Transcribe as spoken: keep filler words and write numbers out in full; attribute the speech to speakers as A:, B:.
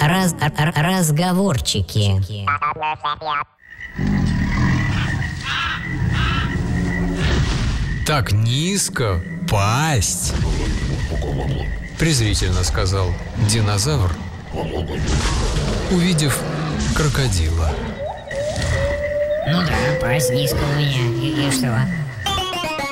A: раз, р- разговорчики.
B: Так низко пасть, презрительно сказал динозавр, увидев крокодила.
A: Ну да, пасть низко у меня. И, и что?